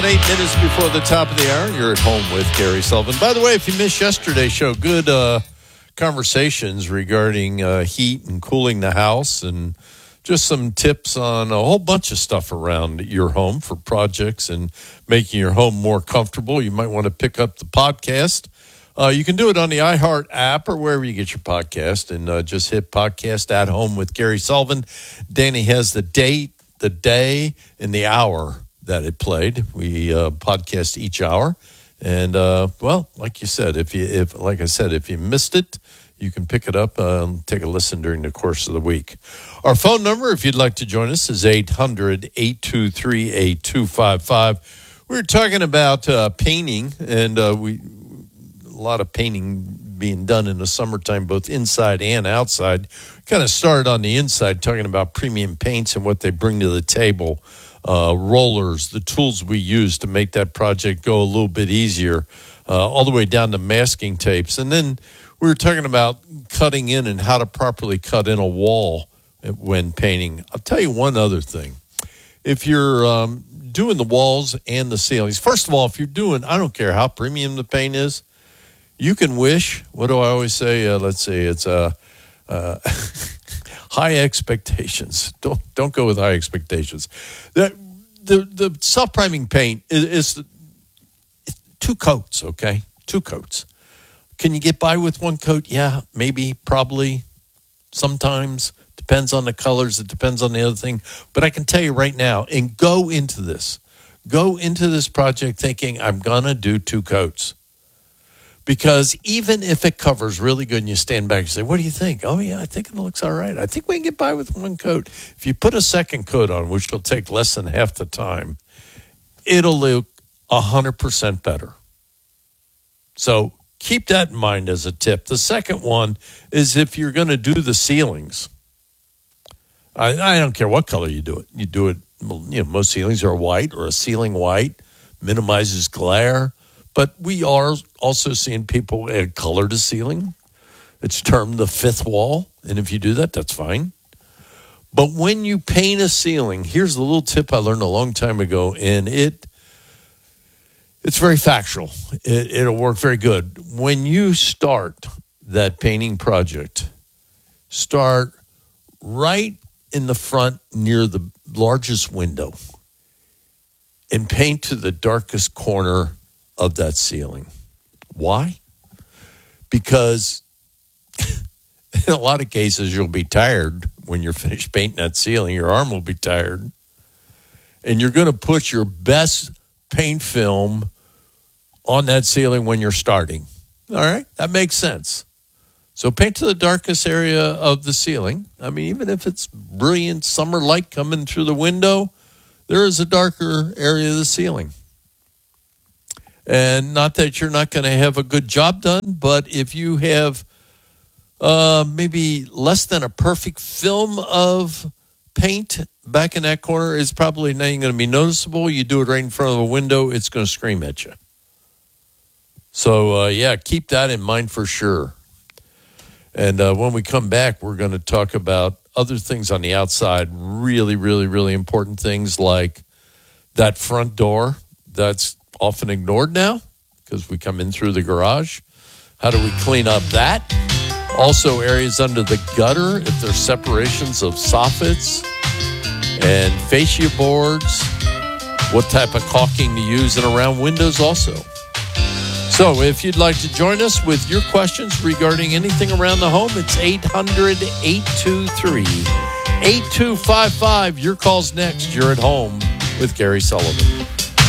8 minutes before the top of the hour, you're at home with Gary Sullivan. By the way, if you missed yesterday's show, good conversations regarding heat and cooling the house and just some tips on a whole bunch of stuff around your home for projects and making your home more comfortable. You might want to pick up the podcast. You can do it on the iHeart app or wherever you get your podcast, and just hit podcast at home with Gary Sullivan. Danny has the date, the day, and the hour that it played. We podcast each hour, and well, like you said, if you missed it, you can pick it up, take a listen during the course of the week. Our phone number, if you'd like to join us, is 800-823-8255. We were talking about painting, and a lot of painting being done in the summertime, both inside and outside. Kind of started on the inside, talking about premium paints and what they bring to the table. Rollers, the tools we use to make that project go a little bit easier, all the way down to masking tapes. And then we were talking about cutting in and how to properly cut in a wall when painting. I'll tell you one other thing. If you're doing the walls and the ceilings, first of all, if you're doing, I don't care how premium the paint is, you can wish, what do I always say? Let's see, it's high expectations. Don't go with high expectations. The self-priming paint is two coats, okay? Two coats. Can you get by with one coat? Yeah, maybe, probably, sometimes. Depends on the colors. It depends on the other thing. But I can tell you right now, and go into this project thinking, I'm going to do two coats. Because even if it covers really good and you stand back and say, what do you think? Oh, yeah, I think it looks all right. I think we can get by with one coat. If you put a second coat on, which will take less than half the time, it'll look 100% better. So keep that in mind as a tip. The second one is if you're going to do the ceilings. I don't care what color you do it. You do it, most ceilings are white or a ceiling white, minimizes glare. But we are also seeing people add color to ceiling. It's termed the fifth wall. And if you do that, that's fine. But when you paint a ceiling, here's the little tip I learned a long time ago, and it's very factual. It'll work very good. When you start that painting project, start right in the front near the largest window and paint to the darkest corner of that ceiling. Why? Because in a lot of cases, you'll be tired when you're finished painting that ceiling. Your arm will be tired. And you're going to put your best paint film on that ceiling when you're starting. All right? That makes sense. So paint to the darkest area of the ceiling. I mean, even if it's brilliant summer light coming through the window, there is a darker area of the ceiling. And not that you're not going to have a good job done, but if you have maybe less than a perfect film of paint back in that corner, it's probably not even going to be noticeable. You do it right in front of a window, it's going to scream at you. So, keep that in mind for sure. And when we come back, we're going to talk about other things on the outside, really, really, really important things like that front door that's often ignored now because we come in through the garage. How do we clean up that? Also areas under the gutter, if there's separations of soffits and fascia boards, what type of caulking to use and around windows also. So if you'd like to join us with your questions regarding anything around the home, it's 800-823-8255. Your call's next. You're at home with Gary Sullivan.